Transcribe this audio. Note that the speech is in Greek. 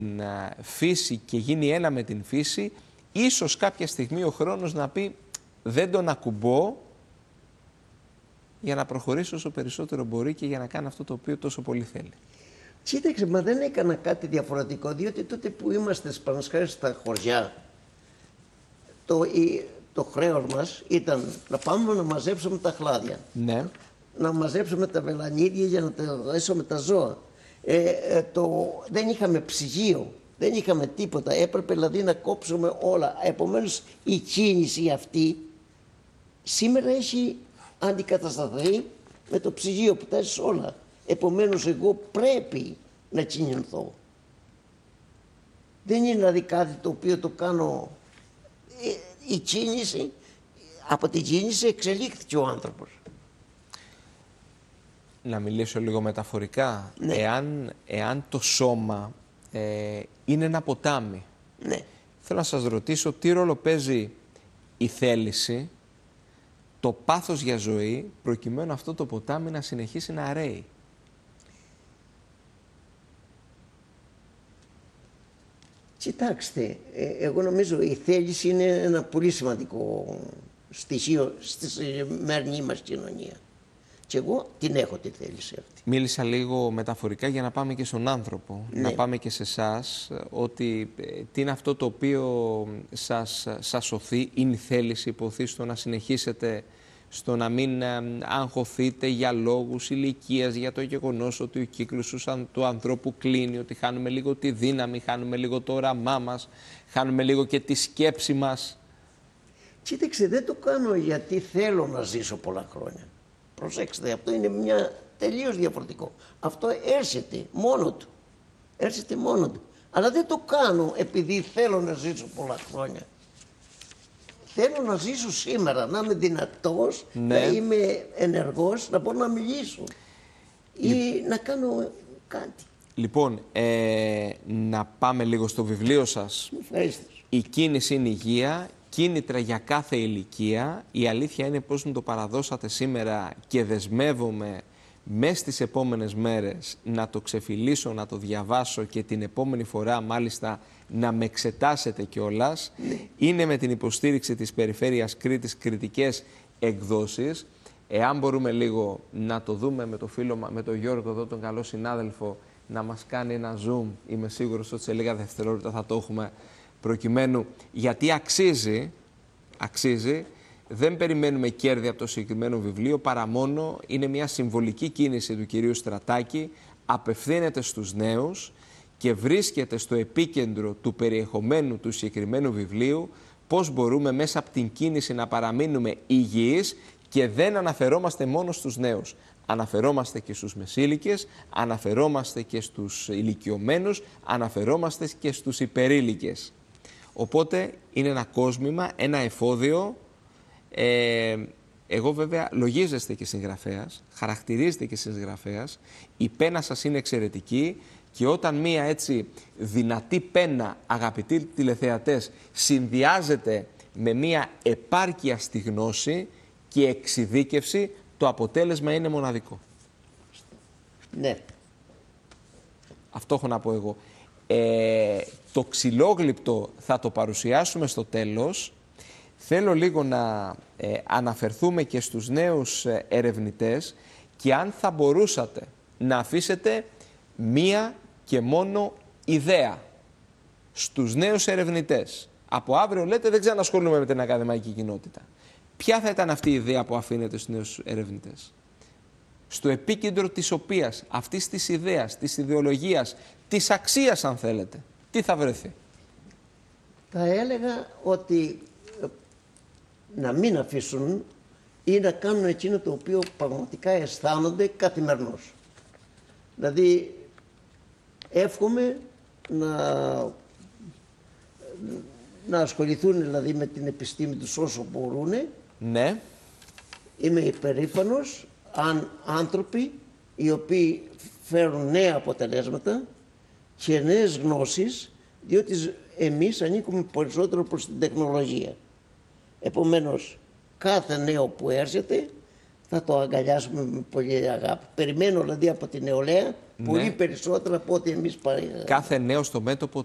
φύση και γίνει ένα με την φύση, ίσως κάποια στιγμή ο χρόνος να πει δεν τον ακουμπώ για να προχωρήσει όσο περισσότερο μπορεί και για να κάνει αυτό το οποίο τόσο πολύ θέλει. Κοίταξε, μα δεν έκανα κάτι διαφορετικό, διότι τότε που είμαστε σπανσχάρες στα χωριά, το χρέος μας ήταν να πάμε να μαζέψουμε τα χλάδια. Ναι. Να μαζέψουμε τα βελανίδια για να τα δέσουμε τα ζώα. Δεν είχαμε ψυγείο, δεν είχαμε τίποτα. Έπρεπε δηλαδή να κόψουμε όλα. Επομένως η κίνηση αυτή σήμερα έχει αντικατασταθεί με το ψυγείο που τάζεις όλα. Επομένως εγώ πρέπει να κινηθώ. Δεν είναι δηλαδή κάτι το οποίο το κάνω. Η κίνηση, από την κίνηση εξελίχθηκε ο άνθρωπος. Να μιλήσω λίγο μεταφορικά. Ναι. Εάν το σώμα είναι ένα ποτάμι, Ναι. θέλω να σας ρωτήσω τι ρόλο παίζει η θέληση, το πάθος για ζωή, προκειμένου αυτό το ποτάμι να συνεχίσει να ρέει. Κοιτάξτε, εγώ νομίζω η θέληση είναι ένα πολύ σημαντικό στοιχείο στη σημερινή μας κοινωνία. Και εγώ την έχω τη θέληση αυτή. Μίλησα λίγο μεταφορικά για να πάμε και στον άνθρωπο, Ναι. να πάμε και σε εσάς, ότι τι είναι αυτό το οποίο σας σωθεί, είναι η θέληση που οθεί στο να συνεχίσετε, στο να μην αγχωθείτε για λόγους ηλικίας, για το γεγονός ότι ο κύκλος του ανθρώπου κλείνει, ότι χάνουμε λίγο τη δύναμη, χάνουμε λίγο το όραμά μας, χάνουμε λίγο και τη σκέψη μας. Κοίταξε, δεν το κάνω γιατί θέλω να ζήσω πολλά χρόνια. Προσέξτε, αυτό είναι μια τελείως διαφορετικό. Αυτό έρχεται μόνο του. Έρχεται μόνο του. Αλλά δεν το κάνω επειδή θέλω να ζήσω πολλά χρόνια. Θέλω να ζήσω σήμερα, να είμαι δυνατός, Ναι. να είμαι ενεργός, να μπορώ να μιλήσω ή να κάνω κάτι. Λοιπόν, να πάμε λίγο στο βιβλίο σας. Ευχαριστώ. Η κίνηση είναι υγεία, κίνητρα για κάθε ηλικία. Η αλήθεια είναι πως μου το παραδώσατε σήμερα και δεσμεύομαι μέσα στις επόμενες μέρες να το ξεφυλίσω, να το διαβάσω και την επόμενη φορά μάλιστα να με εξετάσετε κιόλας. Είναι με την υποστήριξη της Περιφέρειας Κρήτης, κριτικές εκδόσεις. Εάν μπορούμε λίγο να το δούμε με το φίλο, με τον Γιώργο εδώ, τον καλό συνάδελφο, να μας κάνει ένα zoom, είμαι σίγουρος ότι σε λίγα δευτερόλεπτα θα το έχουμε, προκειμένου, γιατί αξίζει, δεν περιμένουμε κέρδη από το συγκεκριμένο βιβλίο, παρά μόνο είναι μια συμβολική κίνηση του κυρίου Στρατάκη, απευθύνεται στους νέους και βρίσκεται στο επίκεντρο του περιεχομένου του συγκεκριμένου βιβλίου πώς μπορούμε μέσα από την κίνηση να παραμείνουμε υγιείς και δεν αναφερόμαστε μόνο στους νέους. Αναφερόμαστε και στους μεσήλικες, αναφερόμαστε και στους ηλικιωμένους, αναφερόμαστε και στους υπερήλικες. Οπότε είναι ένα κόσμημα, ένα εφόδιο. Εγώ βέβαια λογίζεστε και συγγραφέας, χαρακτηρίζετε και συγγραφέας, η πένα σας είναι εξαιρετική και όταν μία έτσι δυνατή πένα, αγαπητοί τηλεθεατές, συνδυάζεται με μία επάρκεια στη γνώση και εξειδίκευση, το αποτέλεσμα είναι μοναδικό. Ναι. Αυτό έχω να πω εγώ. Το ξυλόγλυπτο θα το παρουσιάσουμε στο τέλος. Θέλω λίγο να αναφερθούμε και στους νέους ερευνητές και αν θα μπορούσατε να αφήσετε μία και μόνο ιδέα στους νέους ερευνητές. Από αύριο λέτε δεν ξανασχολούμαι με την ακαδημαϊκή κοινότητα. Ποια θα ήταν αυτή η ιδέα που αφήνετε στους νέους ερευνητές? Στο επίκεντρο της οποίας, αυτής της ιδέας, της ιδεολογίας, της αξίας αν θέλετε, τι θα βρεθεί? Θα έλεγα ότι να μην αφήσουν ή να κάνουν εκείνο το οποίο πραγματικά αισθάνονται καθημερινώς. Δηλαδή, εύχομαι να ασχοληθούν δηλαδή με την επιστήμη τους όσο μπορούν. Ναι. Είμαι υπερήφανος αν άνθρωποι οι οποίοι φέρουν νέα αποτελέσματα και νέες γνώσεις, διότι εμείς ανήκουμε περισσότερο προς την τεχνολογία. Επομένως, κάθε νέο που έρχεται θα το αγκαλιάσουμε με πολύ αγάπη. Περιμένω δηλαδή από την νεολαία Πολύ περισσότερα από ό,τι εμείς παρήγαμε. Κάθε νέο στο μέτωπο